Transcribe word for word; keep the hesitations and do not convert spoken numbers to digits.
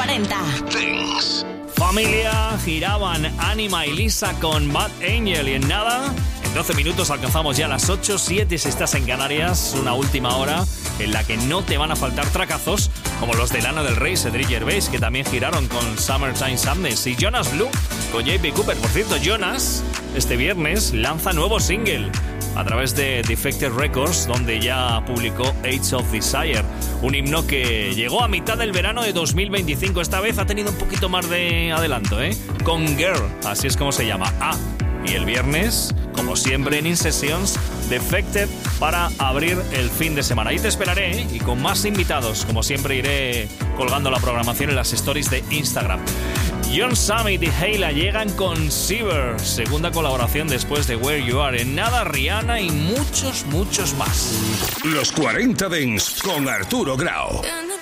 cuarenta. Dance. Familia, giraban Anima y Lisa con Bad Angel y en nada, en doce minutos alcanzamos ya las ocho, siete si estás en Canarias, una última hora en la que no te van a faltar tracazos como los de Lana del Rey, Cedric Gervais, que también giraron con Summertime Sadness, y Jonas Blue con J P Cooper. Por cierto, Jonas este viernes lanza nuevo single a través de Defected Records, donde ya publicó Age of Desire, un himno que llegó a mitad del verano de dos mil veinticinco. Esta vez ha tenido un poquito más de adelanto, ¿eh? Con Girl, así es como se llama. Ah, y el viernes, como siempre en In Sessions, Defected para abrir el fin de semana. Ahí te esperaré, ¿eh? Y con más invitados, como siempre iré colgando la programación en las stories de Instagram. John Summit y Hayla llegan con Seaver, segunda colaboración después de Where You Are. En nada, Rihanna y muchos, muchos más. Los cuarenta Dance con Arturo Grau.